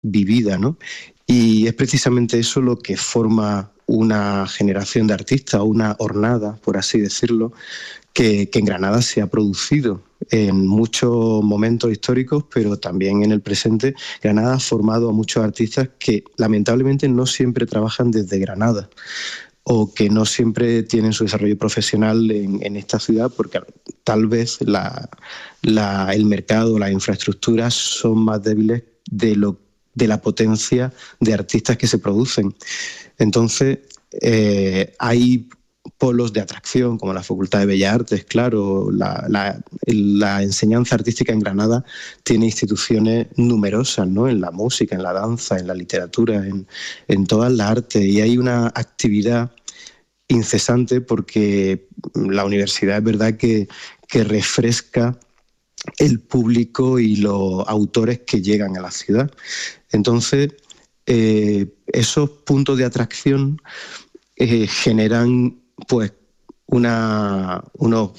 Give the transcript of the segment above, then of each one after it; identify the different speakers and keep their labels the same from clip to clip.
Speaker 1: vivida, ¿no? Y es precisamente eso lo que forma una generación de artistas, una hornada, por así decirlo, que en Granada se ha producido en muchos momentos históricos, pero también en el presente. Granada ha formado a muchos artistas que lamentablemente no siempre trabajan desde Granada, o que no siempre tienen su desarrollo profesional en esta ciudad, porque tal vez el mercado, las infraestructuras son más débiles de la potencia de artistas que se producen. Entonces, hay polos de atracción, como la Facultad de Bellas Artes, claro. La enseñanza artística en Granada tiene instituciones numerosas, ¿no? En la música, en la danza, en la literatura, en todas las artes, y hay una actividad incesante porque la universidad es verdad que refresca el público y los autores que llegan a la ciudad. Entonces, esos puntos de atracción generan pues unos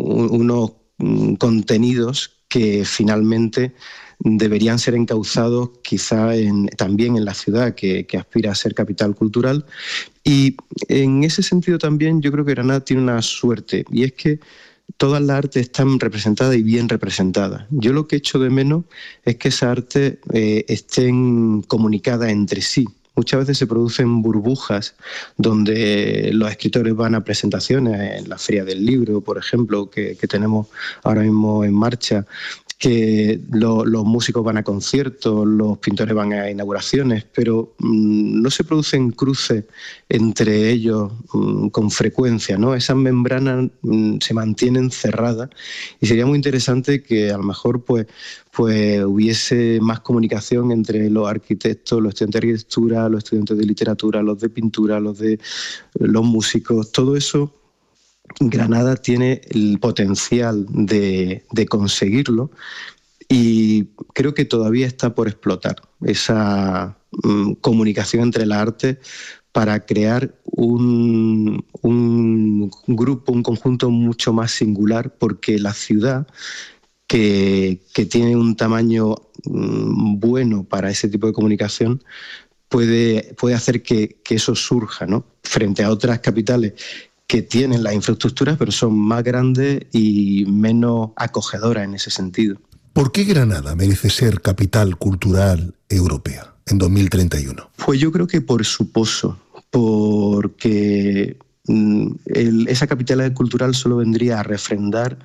Speaker 1: contenidos que finalmente deberían ser encauzados quizá también en la ciudad que aspira a ser capital cultural. Y en ese sentido también yo creo que Granada tiene una suerte, y es que todas las artes están representadas y bien representadas. Yo lo que echo de menos es que esas artes estén comunicadas entre sí. Muchas veces se producen burbujas donde los escritores van a presentaciones, en la Feria del Libro, por ejemplo, que tenemos ahora mismo en marcha, que los músicos van a conciertos, los pintores van a inauguraciones, pero no se producen cruces entre ellos con frecuencia, ¿no? Esas membranas se mantienen cerradas, y sería muy interesante que a lo mejor pues hubiese más comunicación entre los arquitectos, los estudiantes de arquitectura, los estudiantes de literatura, los de pintura, los músicos. Todo eso, Granada tiene el potencial de conseguirlo, y creo que todavía está por explotar esa comunicación entre las artes para crear un grupo, un conjunto mucho más singular, porque la ciudad, que tiene un tamaño bueno para ese tipo de comunicación, puede hacer que eso surja, ¿no? Frente a otras capitales que tienen las infraestructuras, pero son más grandes y menos acogedoras en ese sentido.
Speaker 2: ¿Por qué Granada merece ser capital cultural europea en 2031?
Speaker 1: Pues yo creo que por su pozo, porque esa capital cultural solo vendría a refrendar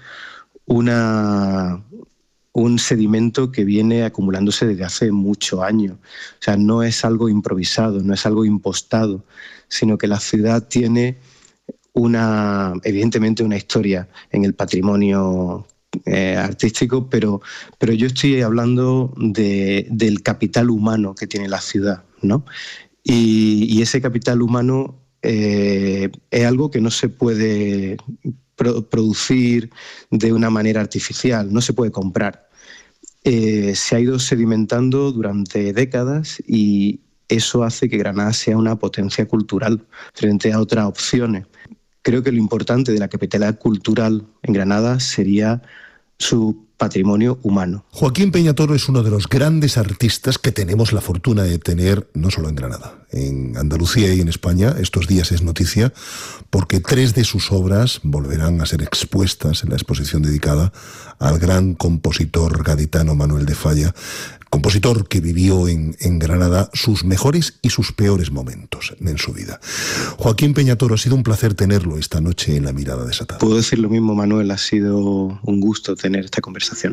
Speaker 1: un sedimento que viene acumulándose desde hace muchos años. O sea, no es algo improvisado, no es algo impostado, sino que la ciudad tiene evidentemente una historia en el patrimonio artístico, pero yo estoy hablando del capital humano que tiene la ciudad, ¿no? Y ese capital humano es algo que no se puede producir de una manera artificial, no se puede comprar. Se ha ido sedimentando durante décadas, y eso hace que Granada sea una potencia cultural frente a otras opciones. Creo que lo importante de la capitalidad cultural en Granada sería su patrimonio humano.
Speaker 2: Joaquín Peñatoro es uno de los grandes artistas que tenemos la fortuna de tener no solo en Granada, en Andalucía y en España. Estos días es noticia porque 3 de sus obras volverán a ser expuestas en la exposición dedicada al gran compositor gaditano Manuel de Falla, compositor que vivió en Granada sus mejores y sus peores momentos en su vida. Joaquín Peñatoro, ha sido un placer tenerlo esta noche en La Mirada Desatada.
Speaker 1: Puedo decir lo mismo, Manuel, ha sido un gusto tener esta conversación.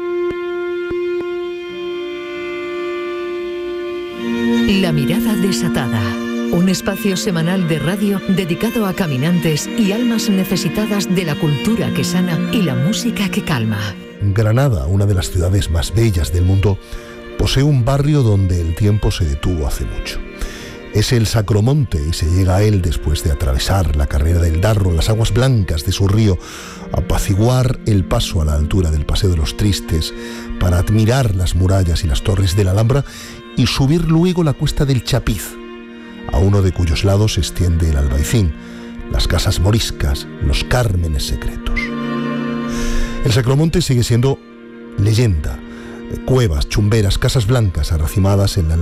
Speaker 3: La Mirada Desatada, un espacio semanal de radio dedicado a caminantes y almas necesitadas de la cultura que sana y la música que calma.
Speaker 2: Granada, una de las ciudades más bellas del mundo, posee un barrio donde el tiempo se detuvo hace mucho. Es el Sacromonte, y se llega a él después de atravesar la carrera del Darro, las aguas blancas de su río, apaciguar el paso a la altura del Paseo de los Tristes para admirar las murallas y las torres de la Alhambra, y subir luego la cuesta del Chapiz, a uno de cuyos lados se extiende el Albaicín, las casas moriscas, los cármenes secretos. El Sacromonte sigue siendo leyenda, cuevas, chumberas, casas blancas arracimadas en la